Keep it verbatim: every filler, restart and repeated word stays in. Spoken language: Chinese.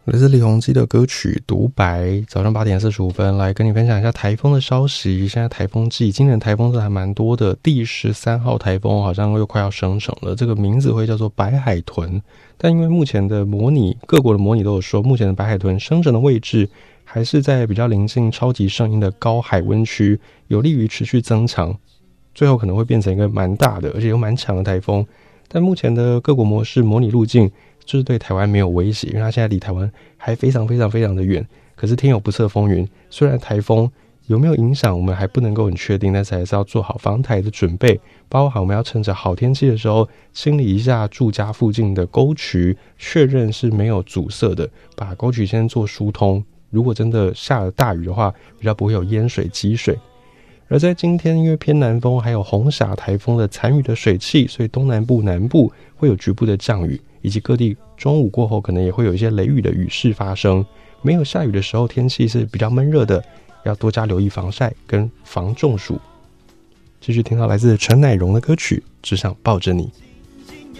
来自李弘基的歌曲《独白》，早上八点四十五分来跟你分享一下台风的消息。现在台风季，今年台风是还蛮多的，第十三号台风好像又快要生成了，这个名字会叫做白海豚。但因为目前的模拟，各国的模拟都有说，目前的白海豚生成的位置还是在比较临近超级圣婴的高海温区，有利于持续增强，最后可能会变成一个蛮大的而且又蛮强的台风。但目前的各国模式模拟路径就是对台湾没有威胁，因为它现在离台湾还非常非常非常的远。可是天有不测风云，虽然台风有没有影响我们还不能够很确定，但是还是要做好防台的准备，包含我们要趁着好天气的时候清理一下住家附近的沟渠，确认是没有阻塞的，把沟渠先做疏通，如果真的下了大雨的话，比较不会有淹水积水。而在今天，因为偏南风还有红霞台风的残余的水汽，所以东南部南部会有局部的降雨，以及各地中午过后可能也会有一些雷雨的雨势发生。没有下雨的时候，天气是比较闷热的，要多加留意防晒跟防中暑。继续听到来自陈乃荣的歌曲《只想抱着你》。